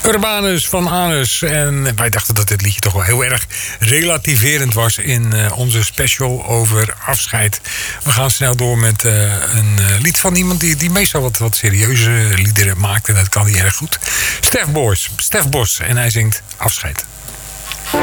Urbanus van Anus. En wij dachten dat dit liedje toch wel heel erg relativerend was in onze special over afscheid. We gaan snel door met een lied van iemand die meestal wat serieuze liederen maakt. En dat kan hij erg goed. Stef Bos. En hij zingt Afscheid.